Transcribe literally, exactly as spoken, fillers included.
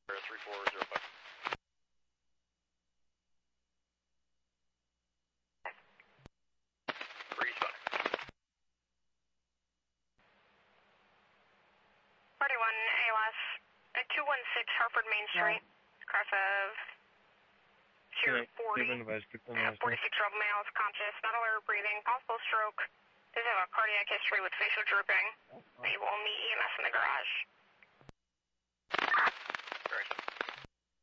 three four zero five. forty-one A L S, at two one six Hartford Main Street, cross of Sierra forty, uh, forty-six year old male is conscious, not alert, breathing, possible stroke, does have a cardiac history with facial drooping. They will meet E M S in the garage. Great.